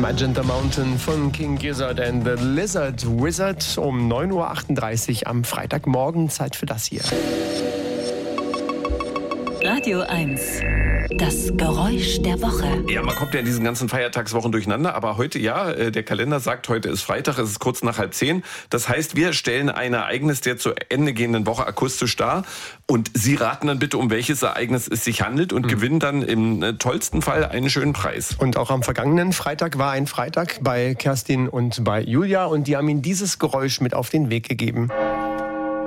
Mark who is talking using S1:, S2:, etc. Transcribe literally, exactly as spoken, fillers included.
S1: Magenta Mountain von King Gizzard and the Lizard Wizard um neun Uhr achtunddreißig am Freitagmorgen. Zeit für das hier.
S2: Radio eins. Das Geräusch der Woche.
S3: Ja, man kommt ja in diesen ganzen Feiertagswochen durcheinander, aber heute ja, der Kalender sagt, heute ist Freitag, es ist kurz nach halb zehn. Das heißt, wir stellen ein Ereignis der zu Ende gehenden Woche akustisch dar und Sie raten dann bitte, um welches Ereignis es sich handelt und mhm. gewinnen dann im tollsten Fall einen schönen Preis.
S1: Und auch am vergangenen Freitag war ein Freitag bei Kerstin und bei Julia und die haben Ihnen dieses Geräusch mit auf den Weg gegeben.